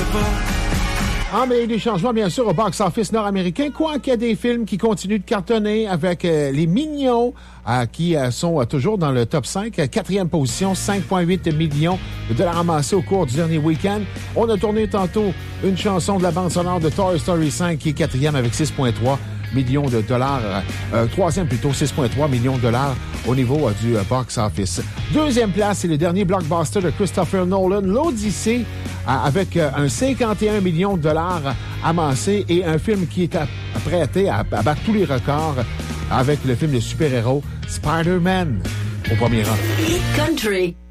Ah, mais il y a des changements, bien sûr, au box-office nord-américain, quoiqu'il y a des films qui continuent de cartonner avec les Mignons, qui sont toujours dans le top 5. Quatrième position, 5,8 millions de dollars amassés au cours du dernier week-end. On a tourné tantôt une chanson de la bande sonore de Toy Story 5, qui est quatrième avec 6,3 millions de dollars. Troisième plutôt, 6,3 millions de dollars au niveau du box-office. Deuxième place, c'est le dernier blockbuster de Christopher Nolan, l'Odyssée, avec un 51 millions de dollars amassés et un film qui est apprêté à battre tous les records avec le film de super-héros Spider-Man au premier rang. Country.